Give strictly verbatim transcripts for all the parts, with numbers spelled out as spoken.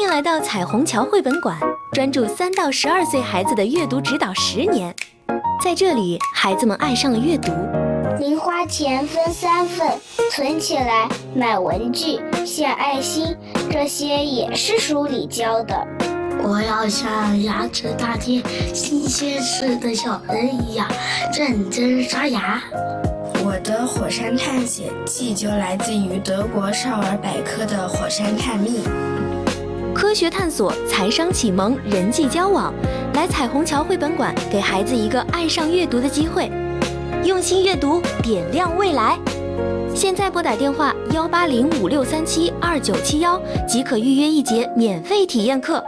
迎来到彩虹桥绘本馆，专注三到十二岁孩子的阅读指导十年。在这里，孩子们爱上了阅读。 零花钱分三份，存起来买文具、献爱心，这些也是书里教的。 我要像牙齿大街新鲜事的小人一样认真刷牙。 我的火山探险记就来自于德国少儿百科的火山探秘。 科学探索、财商启蒙、人际交往，来彩虹桥绘本馆，给孩子一个爱上阅读的机会。用心阅读，点亮未来。现在拨打电话幺八零五六三七二九七幺，即可预约一节免费体验课。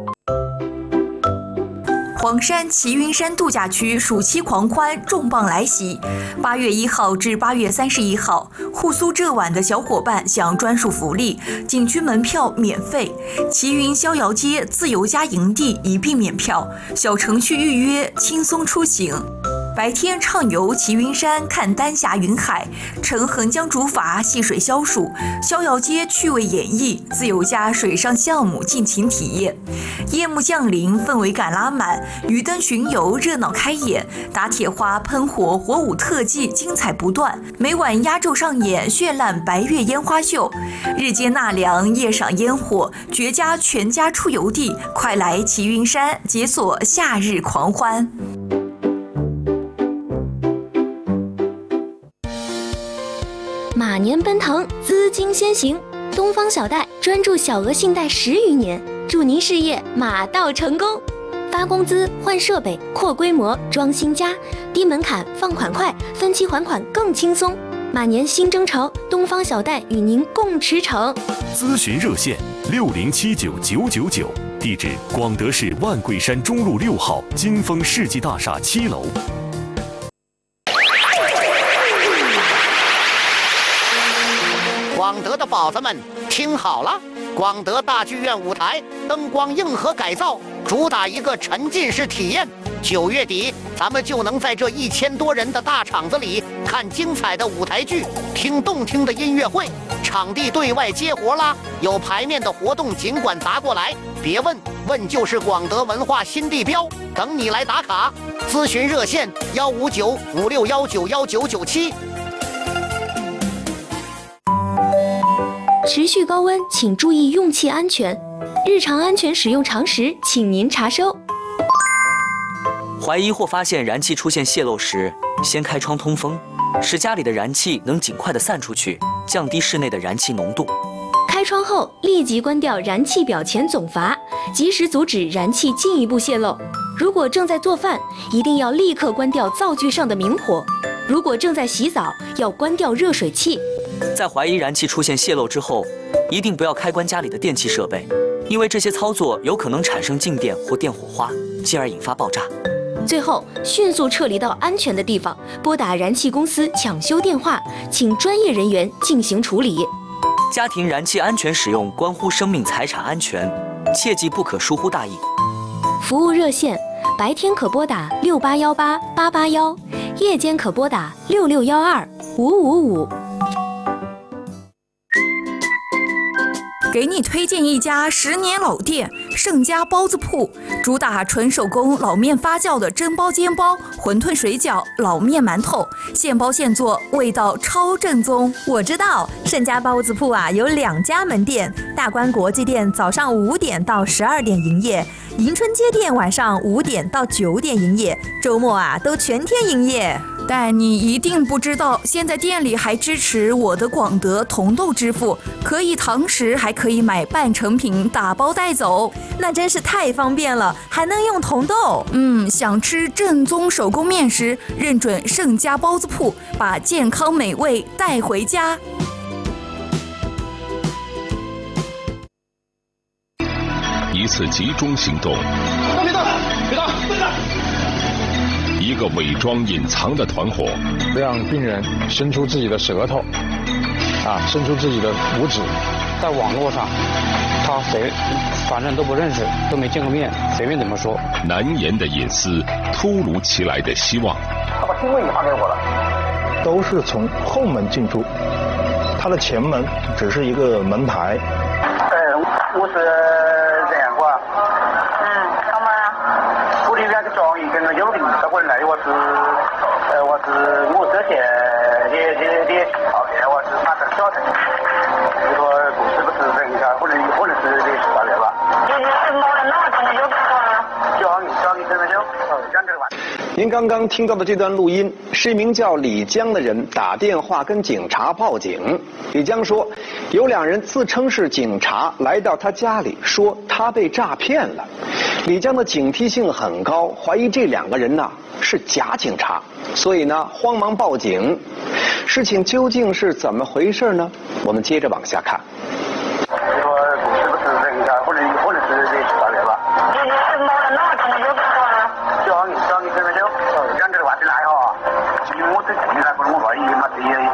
黄山齐云山度假区暑期狂欢重磅来袭，八月一号至八月三十一号，沪苏浙皖的小伙伴享专属福利，景区门票免费，齐云逍遥街自由家营地一并免票，小程序预约，轻松出行。白天畅游齐云山，看丹霞云海，乘横江竹筏戏水消暑；逍遥街趣味演绎，自由家水上项目尽情体验。夜幕降临，氛围感拉满，鱼灯巡游热闹开演，打铁花、喷火、火舞特技精彩不断。每晚压轴上演绚烂白月烟花秀，日间纳凉，夜赏烟火，绝佳全家出游地，快来齐云山解锁夏日狂欢。 马年奔腾，资金先行。东方小贷专注小额信贷十余年，祝您事业马到成功。发工资、换设备、扩规模、装新家，低门槛，放款快，分期还款更轻松。马年新征程，东方小贷与您共驰骋。 咨询热线六零七九九九九，地址广德市万桂山中路六号金丰世纪大厦七楼。 广德的宝子们，听好了！广德大剧院舞台灯光硬核改造，主打一个沉浸式体验。九月底，咱们就能在这一千多人的大场子里看精彩的舞台剧，听动听的音乐会。场地对外接活啦，有排面的活动尽管砸过来，别问，问就是广德文化新地标，等你来打卡。咨询热线幺五九五六幺九幺九九七。 持续高温，请注意用气安全。日常安全使用常识，请您查收。 怀疑或发现燃气出现泄漏时，先开窗通风，使家里的燃气能尽快的散出去，降低室内的燃气浓度。 开窗后立即关掉燃气表前总阀，及时阻止燃气进一步泄漏。如果正在做饭，一定要立刻关掉灶具上的明火。如果正在洗澡，要关掉热水器。 在怀疑燃气出现泄漏之后，一定不要开关家里的电器设备，因为这些操作有可能产生静电或电火花，进而引发爆炸。 最后，迅速撤离到安全的地方，拨打燃气公司抢修电话，请专业人员进行处理。 家庭燃气安全使用关乎生命财产安全，切记不可疏忽大意。 服务热线：白天可拨打六八幺八八八幺，夜间可拨打六六幺二五五五。 给你推荐一家十年老店，盛家包子铺，主打纯手工老面发酵的蒸包、煎包、馄饨、水饺、老面、馒头，现包现做，味道超正宗。 我知道盛家包子铺啊有两家门店，大观国际店早上五点到十二点营业，迎春街店晚上五点到九点营业，周末啊都全天营业。 但你一定不知道，现在店里还支持我的广德同豆支付，可以堂食，还可以买半成品打包带走， 那真是太方便了，还能用同豆。 嗯，想吃正宗手工面食，认准盛家包子铺，把健康美味带回家。 一次集中行动， 别动，别动，别动！ 一个伪装隐藏的团伙， 让病人伸出自己的舌头，啊，伸出自己的五指，在网络上，他谁反正都不认识，都没见过面，随便怎么说。 难言的隐私，突如其来的希望。 他把定位也发给我了， 都是从后门进出，他的前门只是一个门牌。 呃， 我是这样话。 嗯，干嘛？ 我的两个庄园跟个有病，他过来我是，呃，我是我这些的的的条件，我是马上晓得。你说是不是人家可能可能是的条件吧？ 你你是毛了那么长的有病吗？ 庄园庄园真的有，讲这个吧。 您刚刚听到的这段录音，是一名叫李江的人打电话跟警察报警。李江说，有两人自称是警察来到他家里，说他被诈骗了。李江的警惕性很高，怀疑这两个人呢是假警察，所以呢慌忙报警。事情究竟是怎么回事呢？我们接着往下看。 你说是不是人家可能可能是的条件吧？ 你你是毛了那么长的有病吗？ 庄园庄园真的有，讲这个话真还好啊，因为我对故意来不能我怀疑嘛这些。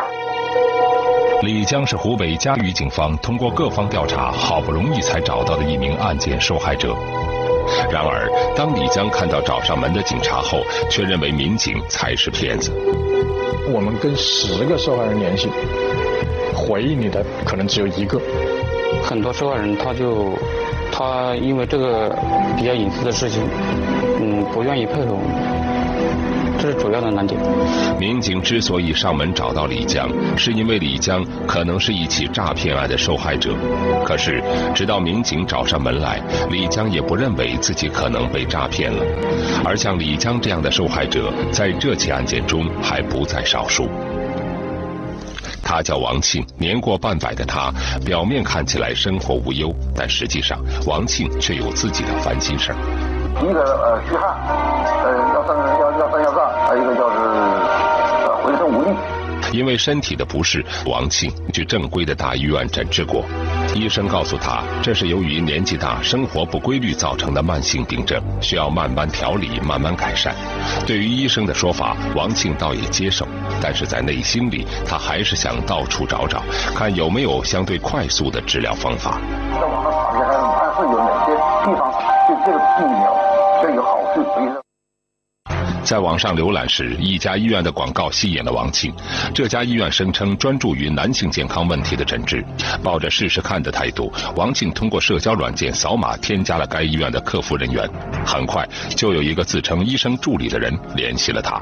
李江是湖北嘉鱼警方通过各方调查好不容易才找到的一名案件受害者。然而，当李江看到找上门的警察后，却认为民警才是骗子。 我们跟十个受害人联系，回应你的可能只有一个。 很多受害人他就他因为这个比较隐私的事情，嗯，不愿意配合我们，这是主要的难点。 民警之所以上门找到李江，是因为李江可能是一起诈骗案的受害者。可是，直到民警找上门来，李江也不认为自己可能被诈骗了。而像李江这样的受害者，在这起案件中还不在少数。他叫王庆，年过半百的他，表面看起来生活无忧，但实际上，王庆却有自己的烦心事儿。 一个呃虚汗，呃要上要要上要上，还有一个就是呃浑身无力。 因为身体的不适，王庆去正规的大医院诊治过。医生告诉他，这是由于年纪大、生活不规律造成的慢性病症，需要慢慢调理、慢慢改善。对于医生的说法，王庆倒也接受，但是在内心里，他还是想到处找找，看有没有相对快速的治疗方法。 在网上查一下，看是有哪些地方对这个疫苗最有好处，所以说。 在网上浏览时，一家医院的广告吸引了王庆。这家医院声称专注于男性健康问题的诊治，抱着试试看的态度，王庆通过社交软件扫码添加了该医院的客服人员。很快，就有一个自称医生助理的人联系了他。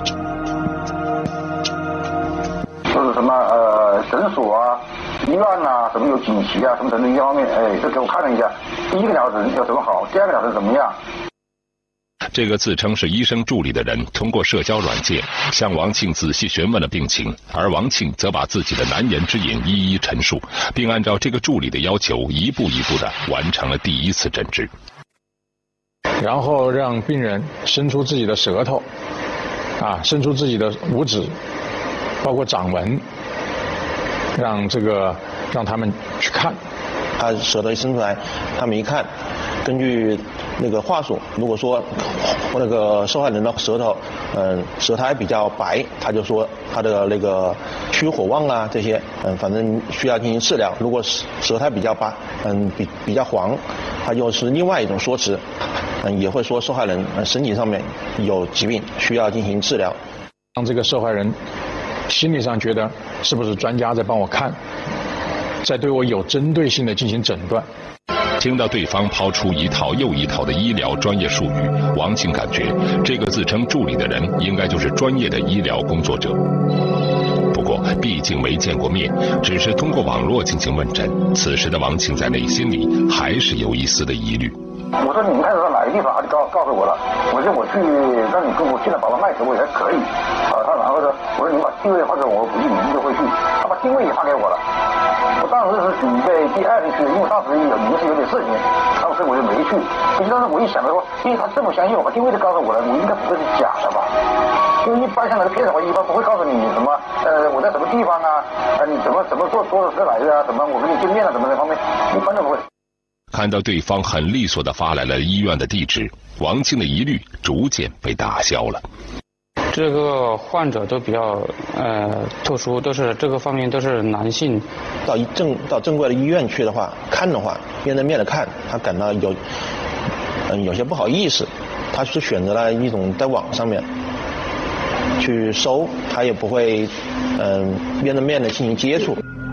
就是什么呃诊所啊、医院呐、啊，什么有锦旗啊，什么等等一方面，哎，这给我看了一下，第一个疗程有什么好，第二个疗程怎么样。 这个自称是医生助理的人通过社交软件向王庆仔细询问了病情，而王庆则把自己的难言之隐一一陈述，并按照这个助理的要求一步一步地完成了第一次诊治。 然后让病人伸出自己的舌头，啊，伸出自己的五指，包括掌纹，让这个让他们去看。 他舌头一伸出来，他们一看，根据那个话术，如果说那个受害人的舌头，嗯，舌苔比较白，他就说他的那个虚火旺啊这些，嗯，反正需要进行治疗。如果舌苔比较白，嗯，比比较黄，他又是另外一种说辞，嗯，也会说受害人身体上面有疾病，需要进行治疗。 让这个受害人心理上觉得是不是专家在帮我看，在对我有针对性的进行诊断。 听到对方抛出一套又一套的医疗专业术语，王庆感觉这个自称助理的人应该就是专业的医疗工作者。不过毕竟没见过面，只是通过网络进行问诊，此时的王庆在内心里还是有一丝的疑虑。 我说你们看到哪个地方，他就告告诉我了。我说我去让你跟我现在把它卖给我也可以。啊，他然后说，我说你把定位发给我，我估计你们就会去。他把定位也发给我了。我当时是准备第二天去的，因为当时有临时有点事情，当时我就没去。可是当时我一想到说，因为他这么相信我，把定位都告诉我了，我应该不会是假的吧？因为一般像那个骗子的话，一般不会告诉你什么，呃，我在什么地方啊，呃，你怎么怎么做多少车来的啊，怎么我跟你见面了，怎么这方面，一般都不会。 看到对方很利索地发来了医院的地址，王庆的疑虑逐渐被打消了。 这个患者都比较呃特殊，都是这个方面都是男性。 到正到正规的医院去的话，看的话，面对面的看，他感到有嗯有些不好意思，他是选择了一种在网上面去搜，他也不会嗯面对面的进行接触。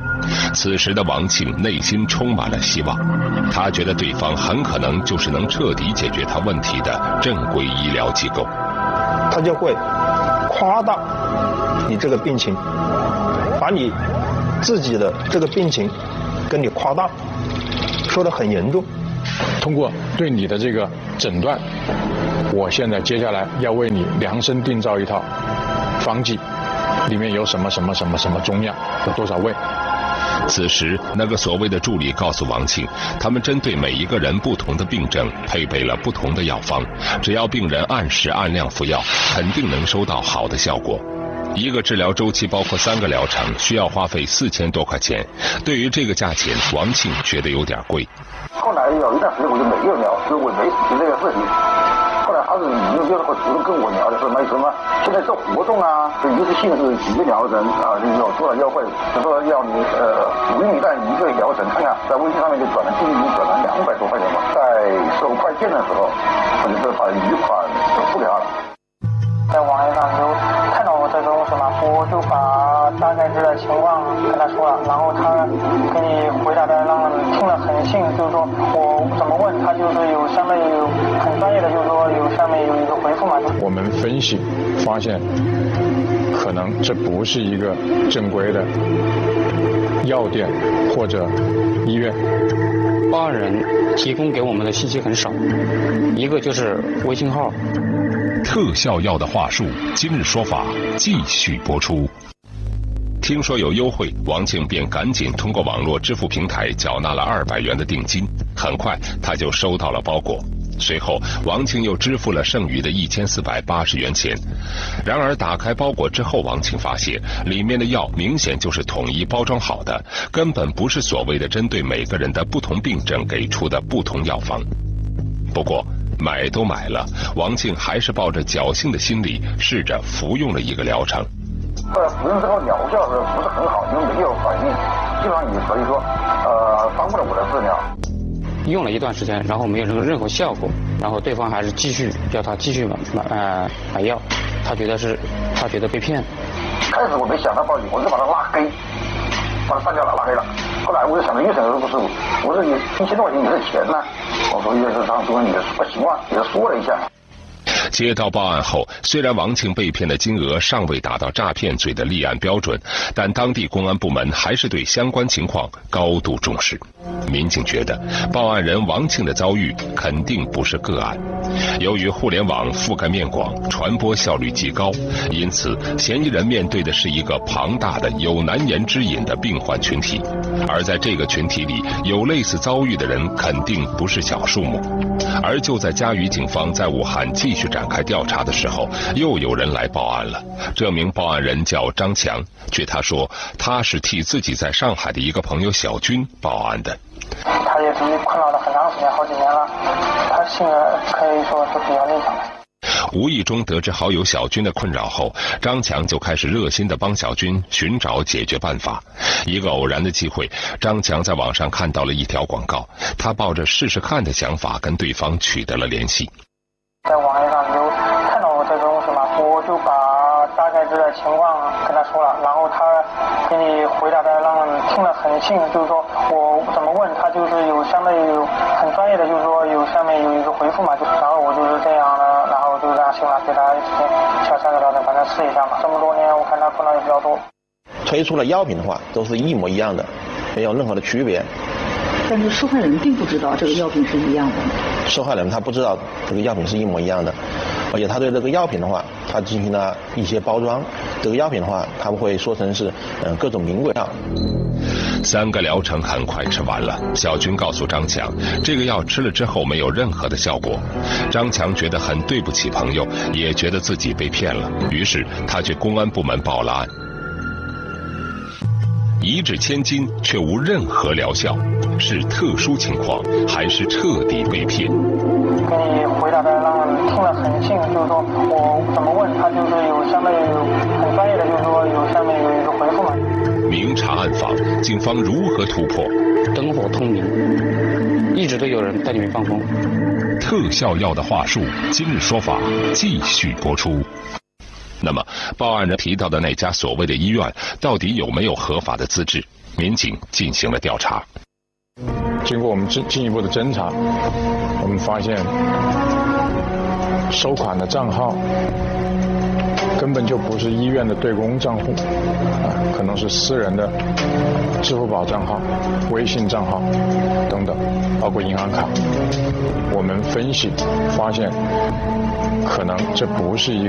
此时的王庆内心充满了希望，他觉得对方很可能就是能彻底解决他问题的正规医疗机构。 他就会夸大你这个病情，把你自己的这个病情跟你夸大，说得很严重。 通过对你的这个诊断，我现在接下来要为你量身定造一套方剂，里面有什么什么什么什么中药，有多少味。 此时，那个所谓的助理告诉王庆，他们针对每一个人不同的病症配备了不同的药方，只要病人按时按量服药，肯定能收到好的效果。一个治疗周期包括三个疗程，需要花费四千多块钱。对于这个价钱，王庆觉得有点贵。 后来有一段时间我就没有聊，就我没提这个事情。后来他是已经就是主动跟我聊的说，那什么现在做活动啊，就一次性是几个疗程啊，就有多少优惠，就说要你呃五元一单一个疗程，看看在微信上面就转了定金转了两百多块钱吧。在收快件的时候，我就是把余款都付给他了。 在网页上就看到我这种什么，我就把大概知的情况跟他说了，然后他给你回答的让你听了很信，就是说我怎么问他，就是有下面有很专业的，就是说有下面有一个回复嘛。 我们分析发现，可能这不是一个正规的药店或者医院。 报案人提供给我们的信息很少，一个就是微信号。 特效药的话术，今日说法继续播出。听说有优惠，王庆便赶紧通过网络支付平台缴纳了二百元的定金。很快，他就收到了包裹。随后，王庆又支付了剩余的一千四百八十元钱。然而，打开包裹之后，王庆发现里面的药明显就是统一包装好的，根本不是所谓的针对每个人的不同病症给出的不同药方。不过，买都买了，王庆还是抱着侥幸的心理，试着服用了一个疗程。 后来服用之后疗效是不是很好，因为没有反应，基本上也可以说，呃，耽误了我的治疗。 用了一段时间，然后没有任何任何效果，然后对方还是继续要他继续买买呃买药，他觉得是他觉得被骗。 开始我没想到报警，我就把他拉黑，把他删掉了，拉黑了。后来我就想着越想越不舒服，我说你一千多块钱也是钱呢、啊，我说越是上说你的情况也说了一下。 接到报案后，虽然王庆被骗的金额尚未达到诈骗罪的立案标准，但当地公安部门还是对相关情况高度重视。民警觉得，报案人王庆的遭遇肯定不是个案。由于互联网覆盖面广，传播效率极高，因此嫌疑人面对的是一个庞大的有难言之隐的病患群体。而在这个群体里，有类似遭遇的人肯定不是小数目。而就在嘉鱼警方在武汉继续展开调查的时候，又有人来报案了。这名报案人叫张强，据他说，他是替自己在上海的一个朋友小军报案的。 他也是困扰了很长时间，好几年了。他性格可以说是比较内向。 无意中得知好友小军的困扰后，张强就开始热心地帮小军寻找解决办法。一个偶然的机会，张强在网上看到了一条广告，他抱着试试看的想法跟对方取得了联系。 在网页上就看到我这种什么，我就把大概知的情况跟他说了，然后他给你回答的让你听了很信，就是说我怎么问他，就是有下面有很专业的，就是说有下面有一个回复嘛，就然后我就是这样的，然后就这样行了，给他敲三个疗程，反正试一下嘛。这么多年我看他困扰也比较多。 推出了药品的话，都是一模一样的，没有任何的区别。 但是受害人并不知道这个药品是一样的。 受害人他不知道这个药品是一模一样的，而且他对这个药品的话，他进行了一些包装。这个药品的话，他们会说成是嗯各种名贵药。 三个疗程很快吃完了，小军告诉张强，这个药吃了之后没有任何的效果。张强觉得很对不起朋友，也觉得自己被骗了，于是他去公安部门报了案。一掷千金却无任何疗效，是特殊情况还是彻底被骗？ 给你回答的让你听了很信，就是说我怎么问他，就是有下面有很专业的，就是说有下面有一个回复嘛。 明察暗访，警方如何突破？ 灯火通明，一直都有人在里面放风。 特效药的话术，今日说法继续播出。那么，报案人提到的那家所谓的医院，到底有没有合法的资质？ 民警进行了调查。 经过我们进进一步的侦查，我们发现收款的账号根本就不是医院的对公账户，啊，可能是私人的支付宝账号、微信账号等等，包括银行卡。我们分析发现，可能这不是一